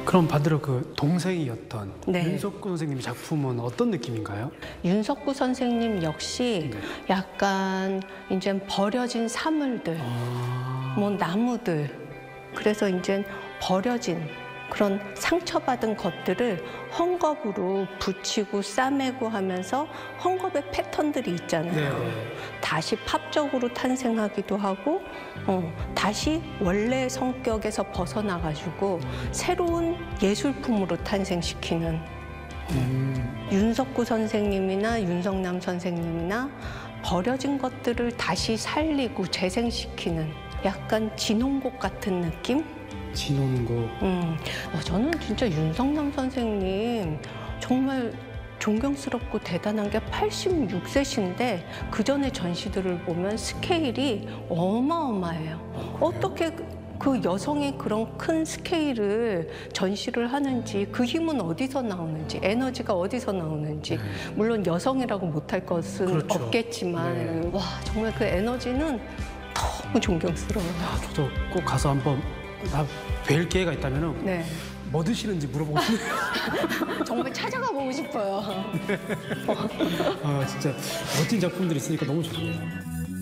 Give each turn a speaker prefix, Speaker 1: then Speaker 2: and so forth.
Speaker 1: 그럼 반대로 그 동생이었던
Speaker 2: 네.
Speaker 1: 윤석구 선생님 작품은 어떤 느낌인가요?
Speaker 2: 윤석구 선생님 역시 약간 이제 버려진 사물들, 뭐 나무들, 그래서 이제 버려진 그런 상처받은 것들을 헝겊으로 붙이고 싸매고 하면서 헝겊의 패턴들이 있잖아요.
Speaker 1: 네.
Speaker 2: 다시 팝적으로 탄생하기도 하고 다시 원래 성격에서 벗어나가지고 새로운 예술품으로 탄생시키는 윤석구 선생님이나 윤석남 선생님이나 버려진 것들을 다시 살리고 재생시키는 약간 진홍곡 같은 느낌?
Speaker 1: 진홍곡.
Speaker 2: 저는 진짜 윤석남 선생님 정말 존경스럽고 대단한 게 86세신데 그 전에 전시들을 보면 스케일이 어마어마해요. 어떻게 그 여성의 그런 큰 스케일을 전시를 하는지, 그 힘은 어디서 나오는지, 에너지가 어디서 나오는지, 물론 여성이라고 못할 것은
Speaker 1: 그렇죠.
Speaker 2: 없겠지만 와, 정말 그 에너지는 너무 존경스러워요.
Speaker 1: 저도 꼭 가서 한번 뵐 기회가 있다면
Speaker 2: 네.
Speaker 1: 뭐 드시는지 물어보고 싶네요.
Speaker 2: 정말 찾아가 보고 싶어요.
Speaker 1: 진짜 멋진 작품들이 있으니까 너무 좋네요.